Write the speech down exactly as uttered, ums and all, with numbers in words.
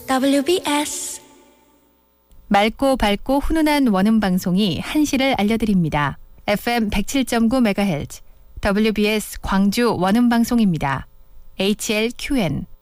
더블유비에스 맑고 밝고 훈훈한 원음 방송이 한시를 알려드립니다. 에프엠 백칠 점 구 메가헤르츠 더블유비에스 광주 원음 방송입니다. 에이치엘큐엔